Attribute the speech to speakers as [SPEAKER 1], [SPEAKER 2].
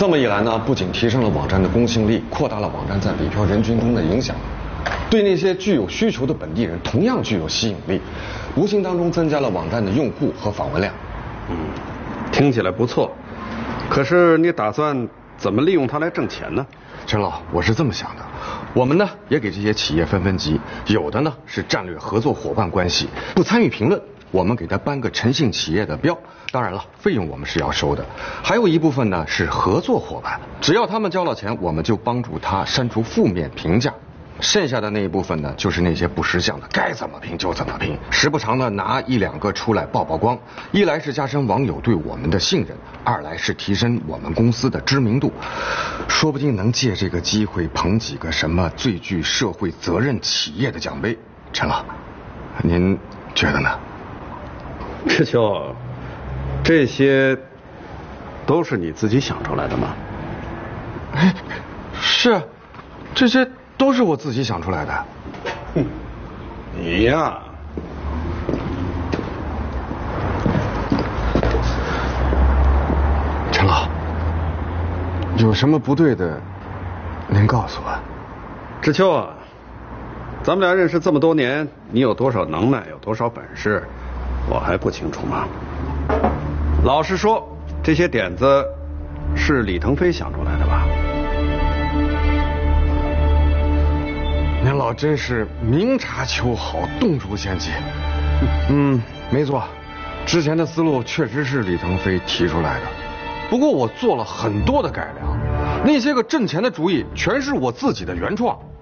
[SPEAKER 1] 这么一来呢，不仅提升了网站的公信力，扩大了网站在北漂人群中的影响，对那些具有需求的本地人同样具有吸引力，无形当中增加了网站的用户和访问量。
[SPEAKER 2] 听起来不错，可是你打算怎么利用它来挣钱呢？
[SPEAKER 1] 陈老，我是这么想的，我们呢也给这些企业分分级，有的呢是战略合作伙伴关系，不参与评论，我们给他颁个诚信企业的标，当然了，费用我们是要收的。还有一部分呢是合作伙伴，只要他们交了钱，我们就帮助他删除负面评价。剩下的那一部分呢，就是那些不识相的，该怎么评就怎么评，时不常的拿一两个出来曝光，一来是加深网友对我们的信任，二来是提升我们公司的知名度，说不定能借这个机会捧几个什么最具社会责任企业的奖杯。陈老，您觉得呢？
[SPEAKER 2] 志秋，这些都是你自己想出来的吗？
[SPEAKER 1] 是，这些都是我自己想出来的。
[SPEAKER 2] 你呀，
[SPEAKER 1] 陈老，有什么不对的，您告诉我。
[SPEAKER 2] 志秋啊，咱们俩认识这么多年，你有多少能耐，有多少本事，我还不清楚吗？老实说，这些点子是李腾飞想出来的吧？
[SPEAKER 1] 您老真是明察秋毫，洞烛先机。没错，之前的思路确实是李腾飞提出来的，不过我做了很多的改良，那些个挣钱的主意全是我自己的原创。